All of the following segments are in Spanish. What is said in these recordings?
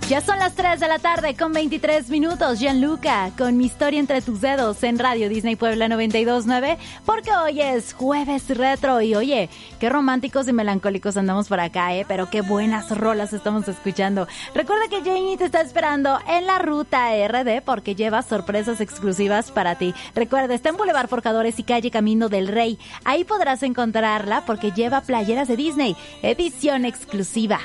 Ya son las 3 de la tarde con 23 minutos. Gianluca, con Mi historia entre tus dedos en Radio Disney Puebla 92.9, porque hoy es jueves retro y oye, qué románticos y melancólicos andamos por acá, pero qué buenas rolas estamos escuchando. Recuerda que Jamie te está esperando en la ruta RD porque lleva sorpresas exclusivas para ti. Recuerda, está en Boulevard Forjadores y calle Camino del Rey. Ahí podrás encontrarla porque lleva playeras de Disney, edición exclusiva.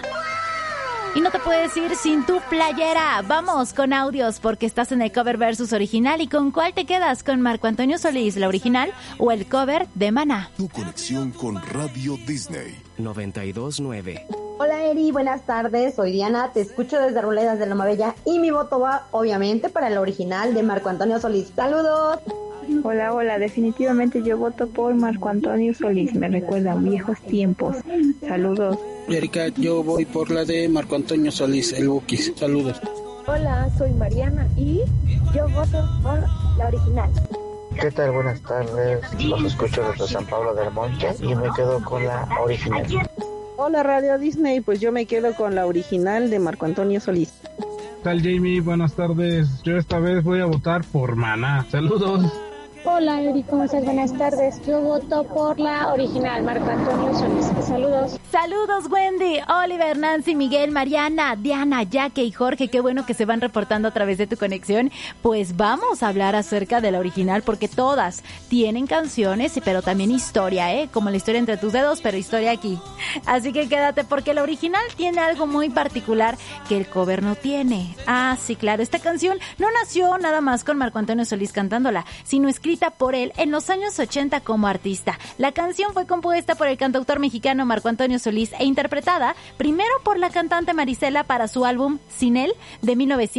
Y no te puedes ir sin tu playera. Vamos con audios porque estás en el cover versus original. ¿Y con cuál te quedas? ¿Con Marco Antonio Solís, la original, o el cover de Maná? Tu conexión con Radio Disney 92.9. Hola Eri, buenas tardes, soy Diana, te escucho desde Ruledas de Loma Bella y mi voto va obviamente para el original de Marco Antonio Solís. ¡Saludos! Hola, definitivamente yo voto por Marco Antonio Solís, me recuerdan viejos tiempos. Saludos. Erika, yo voy por la de Marco Antonio Solís, el Bukis. Saludos. Hola, soy Mariana y yo voto por la original. ¿Qué tal? Buenas tardes, los escucho desde San Pablo del Monte y me quedo con la original. Hola Radio Disney, pues yo me quedo con la original de Marco Antonio Solís. ¿Qué tal, Jamie? Buenas tardes. Yo esta vez voy a votar por Maná. Saludos. Hola Eri, ¿cómo estás? Buenas tardes. Yo voto por la original, Marco Antonio Solís. Saludos. Saludos Wendy, Oliver, Nancy, Miguel, Mariana, Diana, Jaque y Jorge. Qué bueno que se van reportando a través de tu conexión. Pues vamos a hablar acerca de la original porque todas tienen canciones, pero también historia, como la historia entre tus dedos, pero historia aquí. Así que quédate porque la original tiene algo muy particular que el cover no tiene. Ah, sí, claro, esta canción no nació nada más con Marco Antonio Solís cantándola, sino escrita por él en los años 80 como artista. La canción fue compuesta por el cantautor mexicano Marco Antonio Solís e interpretada primero por la cantante Marisela para su álbum Sin Él de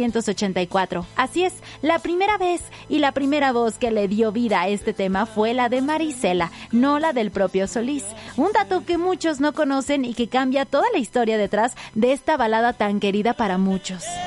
1984. Así es, la primera vez y la primera voz que le dio vida a este tema fue la de Marisela, no la del propio Solís. Un dato que muchos no conocen y que cambia toda la historia detrás de esta balada tan querida para muchos.